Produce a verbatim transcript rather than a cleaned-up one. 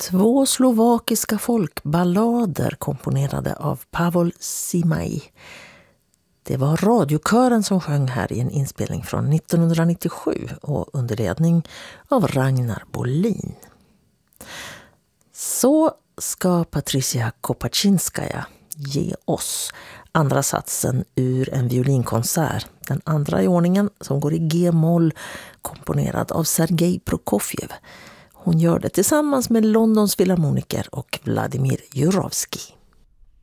Två slovakiska folkballader komponerade av Pavol Simai. Det var radiokören som sjöng här i en inspelning från nittonhundranittiosju och under ledning av Ragnar Bolin. Så ska Patricia Kopaczynskaja ge oss andra satsen ur en violinkonsert, den andra i ordningen som går i G-moll, komponerad av Sergej Prokofjev. Hon gör det tillsammans med Londons filharmoniker och Vladimir Jurovskij.